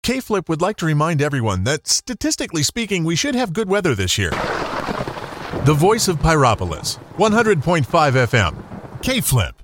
K-Flip would like to remind everyone that, statistically speaking, we should have good weather this year. The voice of Pyropolis, 100.5 FM. K-Flip.